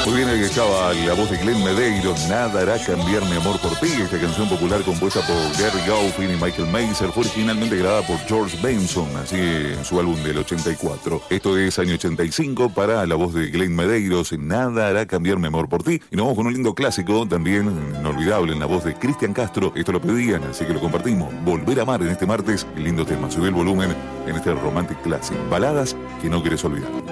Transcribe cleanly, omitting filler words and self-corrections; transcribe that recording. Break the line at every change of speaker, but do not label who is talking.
Muy bien, ahí estaba la voz de Glenn Medeiros, Nada hará cambiar mi amor por ti. Esta canción popular compuesta por Gary Goffin y Michael Mazer fue originalmente grabada por George Benson, así en su álbum del 84. Esto es año 85 para la voz de Glenn Medeiros, Nada hará cambiar mi amor por ti. Y nos vamos con un lindo clásico, también inolvidable, en la voz de Cristian Castro. Esto lo pedían, así que lo compartimos. Volver a amar en este martes, el lindo tema. Sube el volumen en este Romantic Classic. Baladas que no quieres olvidar.